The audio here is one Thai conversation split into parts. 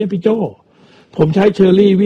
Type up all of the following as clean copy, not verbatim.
พี่โจผมใช้เชอร์รี่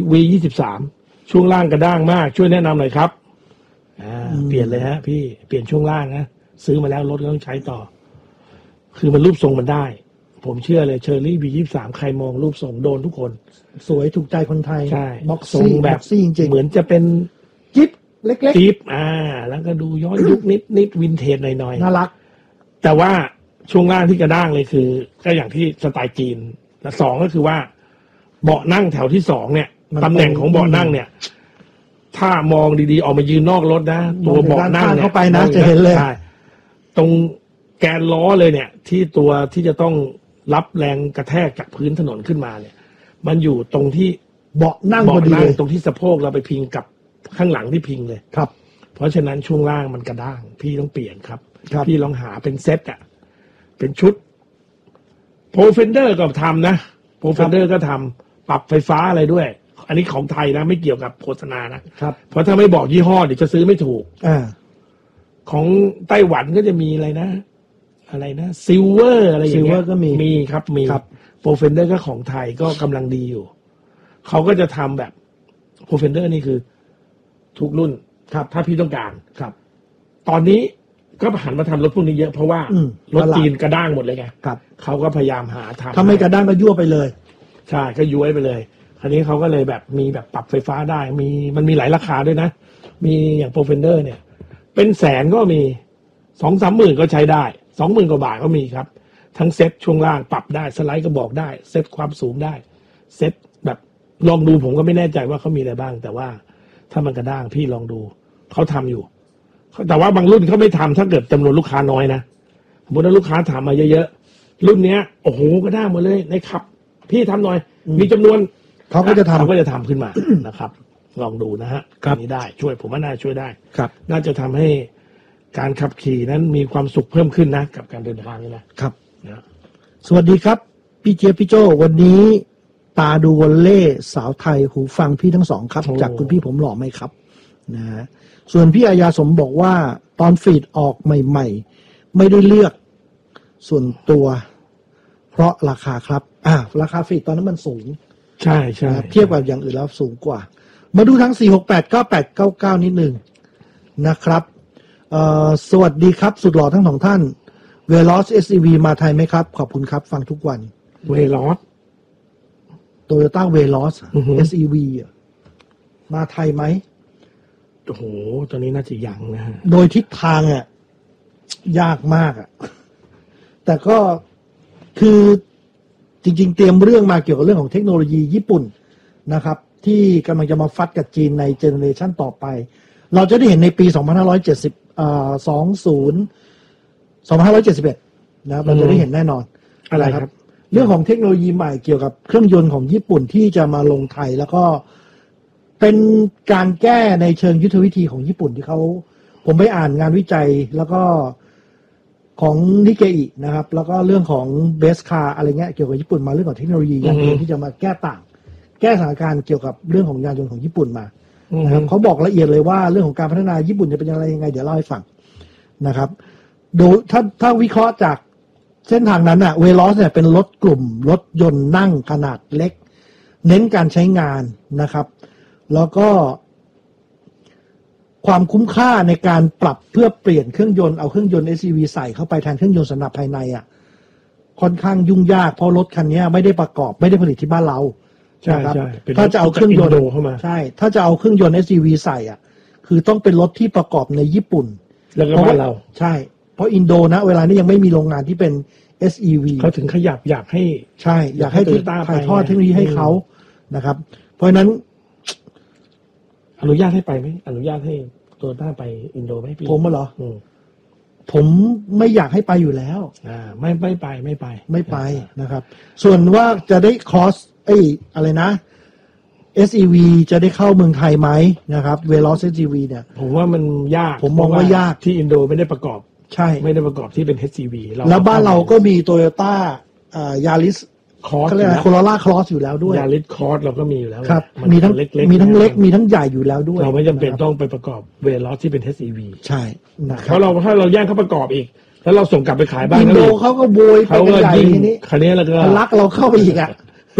V23ช่วงล่างกระด้างมากช่วยแนะนำหน่อยครับเปลี่ยนเลยฮะพี่เปลี่ยนช่วงล่างนะซื้อมาแล้วรถก็ต้องใช้ต่อคือมันรูปทรงมันได้ผมเชื่อเลยเชอร์รี่V23ใครมองรูปทรงโดนทุกคนสวยถูกใจคนไทยใช่บ็อกทรงแบบจริงเหมือนจะเป็นจิ๊บเล็กๆจิ๊บแล้วก็ดูย้อนยุคนิดวินเทจหน่อยๆน่ารักแต่ว่าช่วงล่างที่กระด้างเลยคือก็อย่างที่สไตล์จีนและสองก็คือว่าเบาะนั่งแถวที่สองเนี่ยตำแหน่งของเบาะนั่งเนี่ยถ้ามองดีๆออกมายืนนอกรถนะตัวเบาะนั่งเนี่ยเข้าไปนะจะเห็นเลยตรงแกนล้อเลยเนี่ยที่ตัวที่จะต้องรับแรงกระแทกจากพื้นถนนขึ้นมาเนี่ยมันอยู่ตรงที่เบาะนั่งพอดีตรงที่สะโพกเราไปพิงกับข้างหลังที่พิงเลยครับเพราะฉะนั้นช่วงล่างมันกระด้างพี่ต้องเปลี่ยนครับพี่ลองหาเป็นเซ็ตเป็นชุดโปรเฟนเดอร์ก็ทำนะโปรเฟนเดอร์ก็ทำปรับไฟฟ้าอะไรด้วยอันนี้ของไทยนะไม่เกี่ยวกับโฆษณานะครับเพราะถ้าไม่บอกยี่ห้อเดี๋ยวจะซื้อไม่ถูกของไต้หวันก็จะมีอะไรนะซิลเวอร์อะไรอย่างเงี้ยก็มีครับโปรเฟนเดอร์ก็ของไทยก็กำลังดีอยู่เขาก็จะทำแบบโปรเฟนเดอร์นี่คือทุกรุ่นครับถ้าพี่ต้องการครับตอนนี้ก็หันมาทำรถพวกนี้เยอะเพราะว่ารถจีนกระด้างหมดเลยไงเขาก็พยายามหาทำถ้าไม่กระด้างก็ยั่วไปเลยใช่ก็ย้วยไปเลยคราวนี้เขาก็เลยแบบมีแบบปรับไฟฟ้าได้มันมีหลายราคาด้วยนะมีอย่างโปรเฟนเดอร์เนี่ยเป็นแสนก็มี 2-3 หมื่นก็ใช้ได้ 20,000 กว่าบาทก็มีครับทั้งเซ็ตช่วงล่างปรับได้สไลด์ก็บอกได้เซ็ตความสูงได้เซ็ตแบบลองดูผมก็ไม่แน่ใจว่าเขามีอะไรบ้างแต่ว่าถ้ามันกระด้างพี่ลองดูเขาทำอยู่แต่ว่าบางรุ่นเขาไม่ทำถ้าเกิดจำนวนลูกค้าน้อยนะสมมติว่าลูกค้าถามมาเยอะๆรุ่นเนี้ยโอ้โหกระด้างหมดเลยในขับพี่ทำหน่อยมีจำนวนเขาก็จะทำขึ้นมา นะครับลองดูนะฮะนี้ได้ช่วยผมว่าน่าช่วยได้ครับน่าจะทำให้การขับขี่นั้นมีความสุขเพิ่มขึ้นนะกับการเดินทางนี่นะครับสวัสดีครับพี่เจี๊ยบพี่โจวันนี้ตาดูวอลเล่สาวไทยหูฟังพี่ทั้งสองครับจากคุณพี่ผมหล่อไหมครับนะฮะส่วนพี่อาญาสมบอกว่าตอนฟีดออกใหม่ๆไม่ได้เลือกส่วนตัวเพราะราคาครับราคาฟีดตอนนั้นมันสูงใช่เทียบกับอย่างอื่นแล้วสูงกว่ามาดูทั้ง4689899นิดหนึ่งนะครับสวัสดีครับสุดหล่อทั้งสองท่านเวลอส SEV มาไทยไหมครับขอบคุณครับฟังทุกวันเวลอสโตโยต้าเวลอส SEV มาไทยไหมโอ้โหตอนนี้น่าจะยังนะฮะโดยทิศทางยากมากแต่ก็คือจริงๆเตรียมเรื่องมาเกี่ยวกับเรื่องของเทคโนโลยีญี่ปุ่นนะครับที่กำลังจะมาฟัดกับจีนในเจเนอเรชันต่อไปเราจะได้เห็นในปี2571นะครับเราจะได้เห็นแน่นอนอะไรครับเรื่องของเทคโนโลยีใหม่เกี่ยวกับเครื่องยนต์ของญี่ปุ่นที่จะมาลงไทยแล้วก็เป็นการแก้ในเชิงยุทธวิธีของญี่ปุ่นที่ผมไปอ่านงานวิจัยแล้วก็ของนิเกอินะครับแล้วก็เรื่องของเบสคาร์อะไรเงี้ยเกี่ยวกับญี่ปุ่นมาเรื่องของเทคโนโลยียานยนต์ที่จะมาแก้สถานการณ์เกี่ยวกับเรื่องของยานยนต์ของญี่ปุ่นมานะครับเขาบอกละเอียดเลยว่าเรื่องของการพัฒนาญี่ปุ่นจะเป็นยังไงเดี๋ยวเล่าให้ฟังนะครับโดยถ้าวิเคราะห์จากเส้นทางนั้นเวลอสเนี่ยเป็นรถกลุ่มรถยนต์นั่งขนาดเล็กเน้นการใช้งานนะครับแล้วก็ความคุ้มค่าในการปรับเพื่อเปลี่ยนเครื่องยนต์เอาเครื่องยนต์ SUV ใส่เข้าไปแทนเครื่องยนต์สำหรับภายในค่อนข้างยุ่งยากเพราะรถคันนี้ไม่ได้ผลิตที่บ้านเราใช่ครับถ้าจะเอาเครื่องยนต์เข้ามาใช่ถ้าจะเอาเครื่องยนต์ SUV ใส่คือต้องเป็นรถที่ประกอบในญี่ปุ่นแล้วก็บ้านเราใช่เพราะอินโดนะเวลานี้ยังไม่มีโรงงานที่เป็น SUV เขาถึงขยับอยากให้ถ่ายทอดเทคโนโลยีให้เขานะครับเพราะฉะนั้นอนุญาตให้ไปไหมอนุญาตให้โตโยต้าไปอินโดไหมพี่ผมเหรอผมไม่อยากให้ไปอยู่แล้วไม่ไปนะครับส่วนว่าจะได้คอสอะไรนะ SEV จะได้เข้าเมืองไทยไหมนะครับเวลอส SEV เนี่ยผมว่ามันยากผมมองว่ายากที่อินโดไม่ได้ประกอบใช่ไม่ได้ประกอบที่เป็น HCV แล้วบ้านเราก็มีโตโยต้ายาริสคอร์สโคโรล่าครอสอยู่แล้วด้วยยาริสคอร์สเราก็มีอยู่แล้วครับมีทั้งเล็กมีทั้งใหญ่อยู่แล้วด้วยเราไม่จำเป็นต้องไปประกอบเวลอสที่เป็น HCV ใช่เพราะถ้าเราแย่งเขาประกอบอีกแล้วเราส่งกลับไปขายบ้านอินโดเขาก็โวยเขาก็ยิงคันนี้แล้วก็รักเราเข้าไปอีก